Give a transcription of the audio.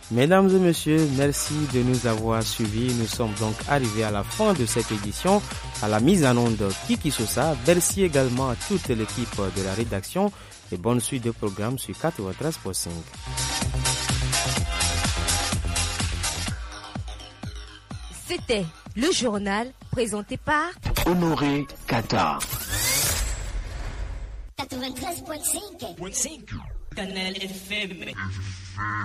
Mesdames et messieurs, merci de nous avoir suivis. Nous sommes donc arrivés à la fin de cette édition. À la mise en onde Kiki Sosa, merci également à toute l'équipe de la rédaction et bonne suite de programme sur 93.5. C'était le journal présenté par Honoré Kata. 93.5 Canal FM.